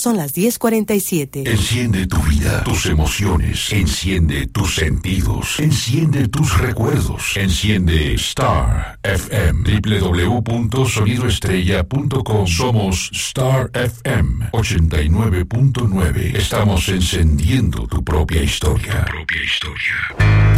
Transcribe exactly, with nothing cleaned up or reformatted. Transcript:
Son las diez cuarenta y siete. Enciende tu vida, tus emociones. Enciende tus sentidos. Enciende tus recuerdos. Enciende Star F M. doble u doble u doble u punto sonido estrella punto com. Somos Star F M ochenta y nueve punto nueve. Estamos encendiendo tu propia historia. Tu propia historia.